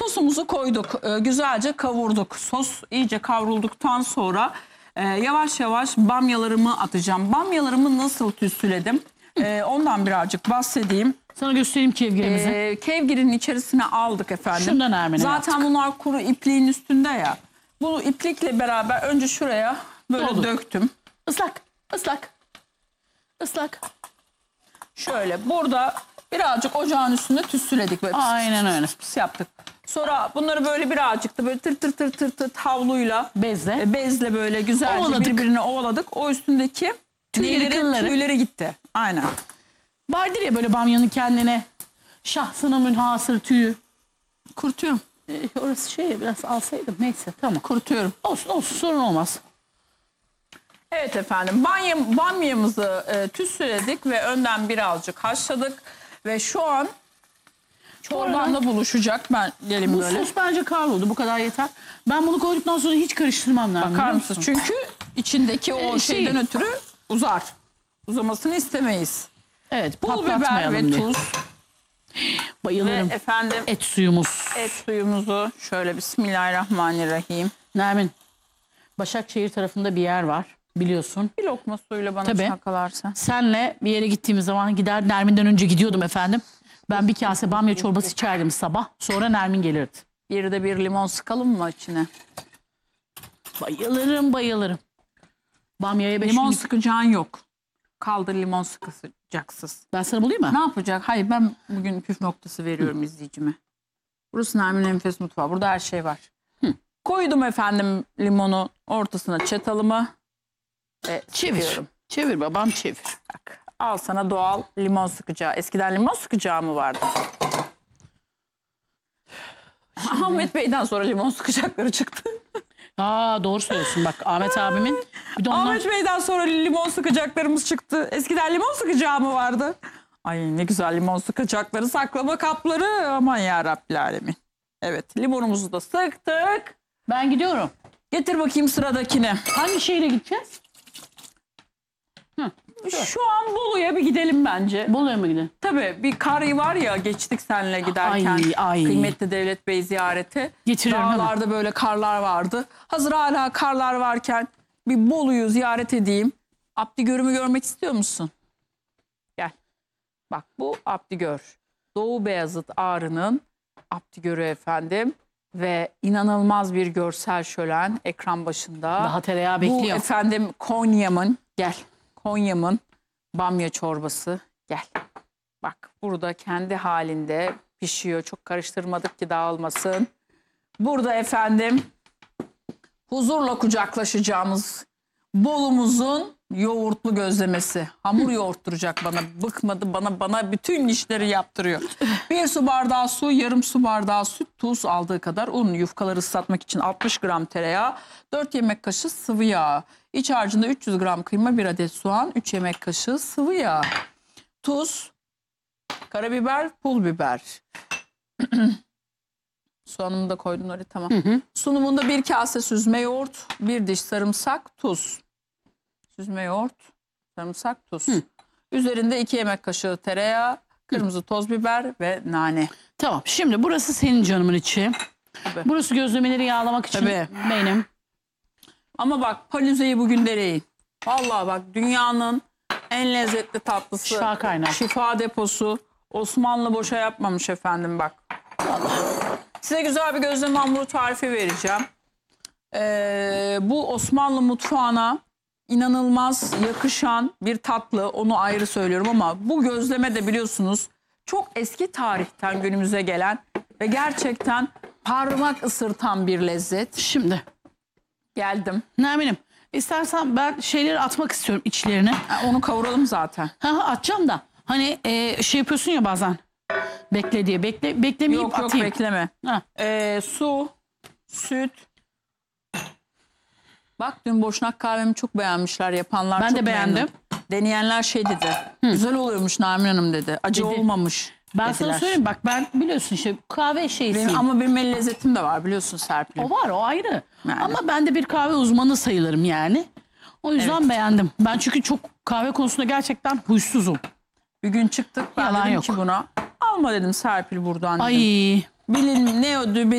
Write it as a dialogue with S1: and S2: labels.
S1: Sosumuzu koyduk. Güzelce kavurduk. Sos iyice kavrulduktan sonra yavaş yavaş bamyalarımı atacağım. Bamyalarımı nasıl tütsüledim? Ondan birazcık bahsedeyim.
S2: Sana göstereyim kevgirimizi.
S1: Kevgirinin içerisine aldık efendim.
S2: Şundan Ermeni
S1: zaten
S2: yaptık.
S1: bunlar kuru ipliğin üstünde ya. Bu iplikle beraber önce şuraya böyle
S2: Doldu.
S1: döktüm.
S2: Islak, ıslak, ıslak.
S1: Şöyle burada birazcık ocağın üstünde tütsüledik. Böyle
S2: Aynen öyle.
S1: pıs yaptık. Sonra bunları böyle birazcık da böyle tır havluyla bezle böyle güzelce
S2: Ovaladık.
S1: birbirine ovaladık. O üstündeki tüyleri gitti. Aynen.
S2: Vardır ya böyle bamyanın kendine şahsına münhasır tüyü.
S1: Kurutuyorum.
S2: Orası biraz alsaydım. Neyse tamam.
S1: Kurutuyorum.
S2: Olsun sorun olmaz.
S1: Evet efendim bamyamızı tütsüledik ve önden birazcık haşladık. Ve şu an çorbamla buluşacak. Ben gelin
S2: Bu
S1: böyle.
S2: sos bence kavruldu. Bu kadar yeter. Ben bunu koyduktan sonra hiç karıştırmam lazım.
S1: Bakar mısınız? Çünkü içindeki o şeyden ötürü uzar. Uzamasını istemeyiz.
S2: Evet,
S1: Pul biber
S2: patlatmayalım
S1: ve
S2: diye.
S1: tuz.
S2: Bayılırım.
S1: Ve efendim
S2: Et suyumuz.
S1: et suyumuzu şöyle bismillahirrahmanirrahim.
S2: Nermin, Başakşehir tarafında bir yer var. Biliyorsun.
S1: Bir lokma suyla bana
S2: Tabii.
S1: şakalarsa.
S2: Senle bir yere gittiğimiz zaman gider Nermin'den önce gidiyordum efendim. Ben bir kase bamya çorbası içerdim sabah. Sonra Nermin gelirdi.
S1: Bir de bir limon sıkalım mı içine?
S2: Bayılırım. Bamyaya 5
S1: Limon
S2: günlük...
S1: sıkacağın yok. Kaldır limon sıkacaksız.
S2: Ben sana bulayım mı?
S1: Ne yapacak? Hayır ben bugün püf noktası veriyorum izleyicime. Burası Nermin'in enfes mutfağı. Burada her şey var. Koydum efendim limonu ortasına çatalımı. Ve
S2: Çevir.
S1: sıkıyorum.
S2: Çevir babam çevir.
S1: Bak, al sana doğal limon sıkacağı. Eskiden limon sıkacağı mı vardı? Ahmet Bey'den sonra limon sıkacakları çıktı.
S2: Doğru söylüyorsun bak Ahmet abimin. Bir de onlar...
S1: Ahmet Bey'den sonra limon sıkacaklarımız çıktı. Eskiden limon sıkacağı mı vardı? Ay ne güzel limon sıkacakları, saklama kapları. Aman ya Rabbil Alemin. Evet limonumuzu da sıktık.
S2: Ben gidiyorum.
S1: Getir bakayım sıradakini.
S2: Hangi şehre gideceğiz?
S1: Şu an Bolu'ya bir gidelim bence.
S2: Bolu'ya mı gidelim?
S1: Tabii bir kar var ya geçtik seninle giderken.
S2: Ay.
S1: Kıymetli Devlet Bey ziyareti.
S2: Getiriyorum
S1: Dağlarda böyle karlar vardı. Hazır hala karlar varken bir Bolu'yu ziyaret edeyim. Abdigör'ümü görmek istiyor musun? Gel. Bak bu Abdigör. Doğu Beyazıt Ağrı'nın Abdigör'ü efendim. Ve inanılmaz bir görsel şölen ekran başında.
S2: Daha tereyağı bekliyor.
S1: Bu efendim Konya'mın gel. Konya'mın bamya çorbası gel. Bak burada kendi halinde pişiyor. Çok karıştırmadık ki dağılmasın. Burada efendim huzurla kucaklaşacağımız Bolumuzun yoğurtlu gözlemesi. Hamur yoğurtturacak bana. Bıkmadı bana bütün işleri yaptırıyor. 1 su bardağı su, yarım su bardağı süt, tuz aldığı kadar un, yufkaları ıslatmak için 60 gram tereyağı, 4 yemek kaşığı sıvı yağ. İç harcında 300 gram kıyma, 1 adet soğan, 3 yemek kaşığı sıvı yağ. Tuz, karabiber, pul biber. Soğanımı da koydum oraya tamam. Sunumunda 1 kase süzme yoğurt, 1 diş sarımsak, tuz. Süzme yoğurt, sarımsak, tuz. Üzerinde 2 yemek kaşığı tereyağı, kırmızı toz biber ve nane.
S2: Tamam şimdi burası senin canımın içi.
S1: Tabii.
S2: Burası gözlemeleri yağlamak için benim.
S1: Ama bak palüzeyi bugün deneyin. Vallahi bak dünyanın en lezzetli tatlısı.
S2: Şifa kaynağı.
S1: Şifa deposu. Osmanlı boşa yapmamış efendim bak. Size güzel bir gözleme hamuru tarifi vereceğim. Bu Osmanlı mutfağına inanılmaz yakışan bir tatlı. Onu ayrı söylüyorum ama bu gözleme de biliyorsunuz çok eski tarihten günümüze gelen ve gerçekten parmak ısırtan bir lezzet.
S2: Şimdi
S1: Geldim.
S2: Nermin'im istersen ben şeyleri atmak istiyorum içlerine.
S1: Onu kavuralım zaten.
S2: Atacağım da hani şey yapıyorsun ya bazen. Bekle diye beklemeyip
S1: Yok
S2: atayım.
S1: bekleme. Su, süt. Bak dün boşnak kahvemi çok beğenmişler yapanlar.
S2: Ben
S1: çok
S2: de beğendim.
S1: memnun. Deneyenler şey dedi. Güzel oluyormuş Nermin Hanım dedi. Acı
S2: Dedi.
S1: olmamış
S2: Ben
S1: dediler.
S2: sana söyleyeyim bak ben biliyorsun işte kahve şeysiyim.
S1: Ama benim el lezzetim de var biliyorsun Serpil.
S2: O var o ayrı.
S1: Yani.
S2: Ama ben de bir kahve uzmanı sayılırım yani. O yüzden beğendim. Ben çünkü çok kahve konusunda gerçekten huysuzum.
S1: Bir gün çıktık ben
S2: Yalan
S1: dedim
S2: yok.
S1: ki buna alma dedim Serpil buradan dedim.
S2: Ay.
S1: Bilin ne ödü